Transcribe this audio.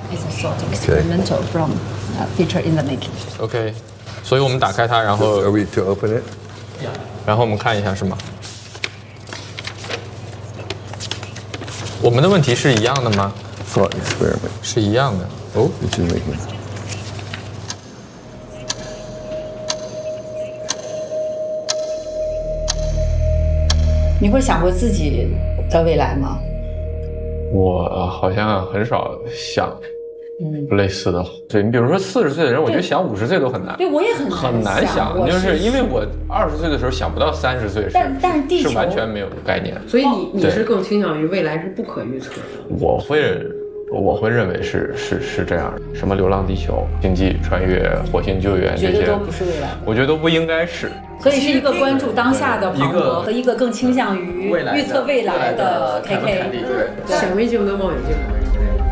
It's a sort of experimental from feature in the making. OK， 所以我们打开它，然后 Are we to open it? 然后我们看一下是吗？我们的问题是一样的吗？ Thought experiment. 是一样的。 Oh, it's in making. 你会想过自己的未来吗？ 我好像很少想类似的。对你比如说40岁的人，我觉得想50岁都很难。 对，我也很难想，就是因为我20岁的时候想不到30岁但是地球是完全没有概念。 所以你是更倾向于未来是不可预测的。 我会认为是这样的，什么流浪地球、星际穿越、火星救援这些， 都不是未来， 我觉得都不应该是。 所以是一个关注当下的庞博和一个更倾向于预测未来的 KK。 显微镜跟望远镜。